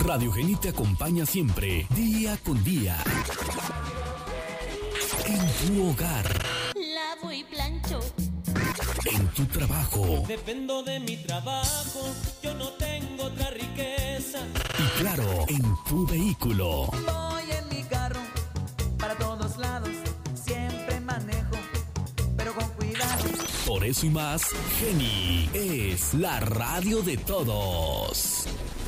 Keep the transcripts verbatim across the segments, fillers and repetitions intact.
Radio Geni te acompaña siempre, día con día. En tu hogar. Lavo y plancho. En tu trabajo. Dependo de mi trabajo, yo no tengo otra riqueza. Y claro, en tu vehículo. Voy en mi carro, para todos lados, siempre manejo, pero con cuidado. Por eso y más, Geni es la radio de todos.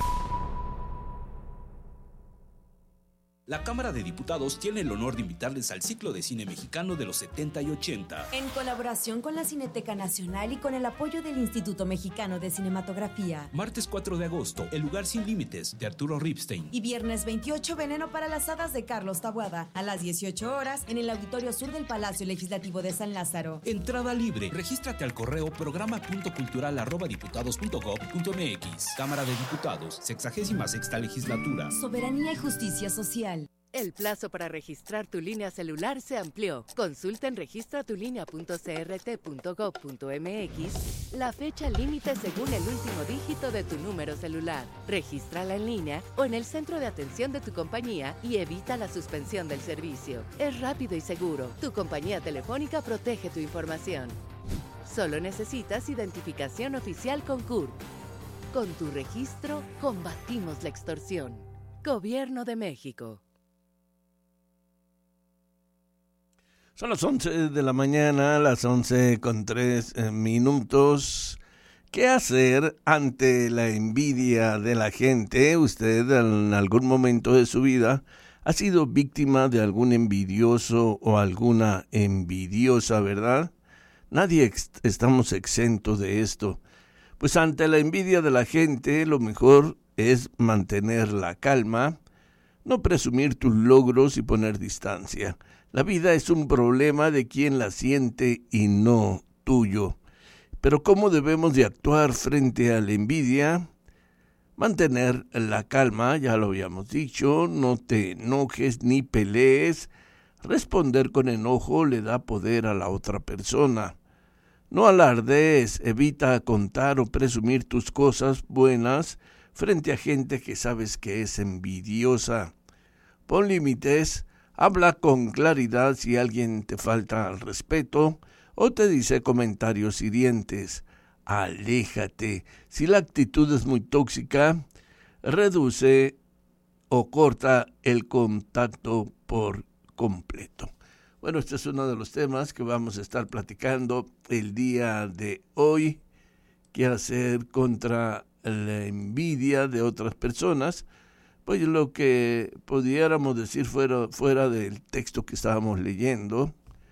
La Cámara de Diputados tiene el honor de invitarles al ciclo de cine mexicano de los setenta y ochenta. En colaboración con la Cineteca Nacional y con el apoyo del Instituto Mexicano de Cinematografía. Martes cuatro de agosto, El lugar sin límites, de Arturo Ripstein. Y viernes veintiocho, Veneno para las hadas, de Carlos Taboada, a las dieciocho horas, en el Auditorio Sur del Palacio Legislativo de San Lázaro. Entrada libre. Regístrate al correo programa punto cultural arroba diputados punto gob punto mx. Cámara de Diputados, sexagésima sexta legislatura. Soberanía y justicia social. El plazo para registrar tu línea celular se amplió. Consulta en registra tu línea punto c r t punto gob punto m x la fecha límite según el último dígito de tu número celular. Regístrala en línea o en el centro de atención de tu compañía y evita la suspensión del servicio. Es rápido y seguro. Tu compañía telefónica protege tu información. Solo necesitas identificación oficial con C U R P. Con tu registro, combatimos la extorsión. Gobierno de México. Son las once de la mañana, las once con tres eh, minutos. ¿Qué hacer ante la envidia de la gente? Usted en algún momento de su vida ha sido víctima de algún envidioso o alguna envidiosa, ¿verdad? Nadie ex- estamos exentos de esto. Pues ante la envidia de la gente, lo mejor es mantener la calma, no presumir tus logros y poner distancia. La vida es un problema de quien la siente y no tuyo. Pero ¿cómo debemos de actuar frente a la envidia? Mantener la calma, ya lo habíamos dicho, no te enojes ni pelees. Responder con enojo le da poder a la otra persona. No alardees, evita contar o presumir tus cosas buenas frente a gente que sabes que es envidiosa. Pon límites. Habla con claridad si alguien te falta al respeto o te dice comentarios hirientes. Aléjate. Si la actitud es muy tóxica, reduce o corta el contacto por completo. Bueno, este es uno de los temas que vamos a estar platicando el día de hoy. ¿Qué hacer contra la envidia de otras personas? Pues lo que pudiéramos decir fuera, fuera del texto que estábamos leyendo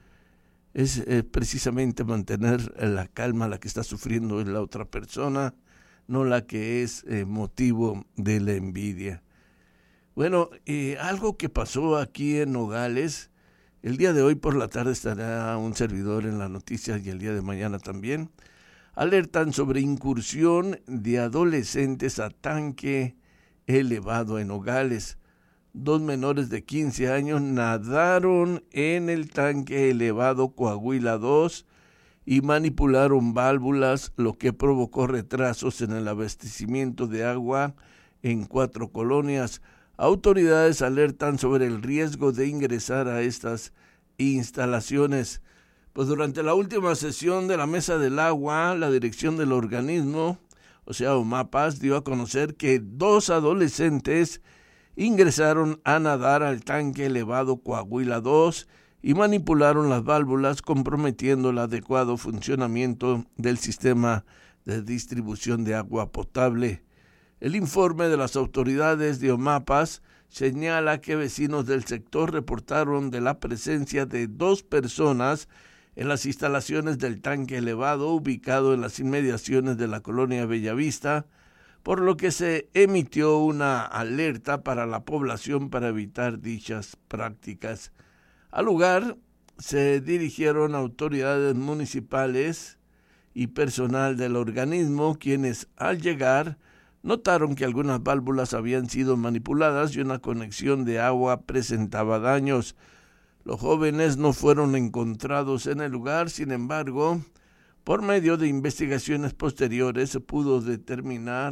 es eh, precisamente mantener la calma, la que está sufriendo en la otra persona, no la que es eh, motivo de la envidia. Bueno, eh, algo que pasó aquí en Nogales, el día de hoy por la tarde estará un servidor en las noticias y el día de mañana también, alertan sobre incursión de adolescentes a tanque elevado en Nogales. Dos menores de quince años nadaron en el tanque elevado Coahuila dos y manipularon válvulas, lo que provocó retrasos en el abastecimiento de agua en cuatro colonias. Autoridades alertan sobre el riesgo de ingresar a estas instalaciones. Pues durante la última sesión de la Mesa del Agua, la dirección del organismo, o sea, OMAPAS, dio a conocer que dos adolescentes ingresaron a nadar al tanque elevado Coahuila dos y manipularon las válvulas, comprometiendo el adecuado funcionamiento del sistema de distribución de agua potable. El informe de las autoridades de OMAPAS señala que vecinos del sector reportaron de la presencia de dos personas en las instalaciones del tanque elevado ubicado en las inmediaciones de la colonia Bellavista, por lo que se emitió una alerta para la población para evitar dichas prácticas. Al lugar se dirigieron autoridades municipales y personal del organismo, quienes al llegar notaron que algunas válvulas habían sido manipuladas y una conexión de agua presentaba daños. Los jóvenes no fueron encontrados en el lugar, sin embargo, por medio de investigaciones posteriores se pudo determinar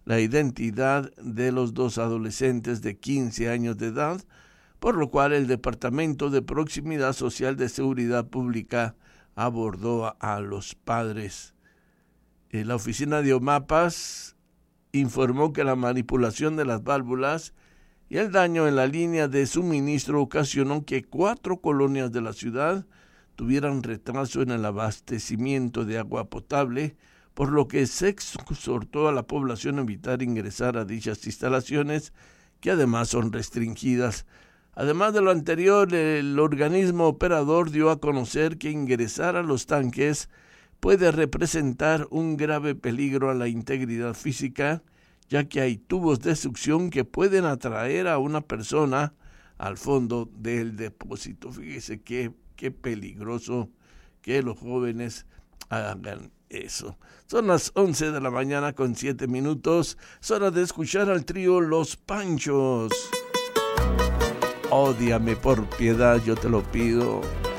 la identidad de los dos adolescentes de quince años de edad, por lo cual el Departamento de Proximidad Social de Seguridad Pública abordó a, a los padres. Eh, la oficina de OMAPAS informó que la manipulación de las válvulas y el daño en la línea de suministro ocasionó que cuatro colonias de la ciudad tuvieran retraso en el abastecimiento de agua potable, por lo que se exhortó a la población a evitar ingresar a dichas instalaciones, que además son restringidas. Además de lo anterior, el organismo operador dio a conocer que ingresar a los tanques puede representar un grave peligro a la integridad física, ya que hay tubos de succión que pueden atraer a una persona al fondo del depósito. Fíjese qué, qué peligroso que los jóvenes hagan eso. Son las once de la mañana con siete minutos. Es hora de escuchar al trío Los Panchos. Ódiame por piedad, yo te lo pido.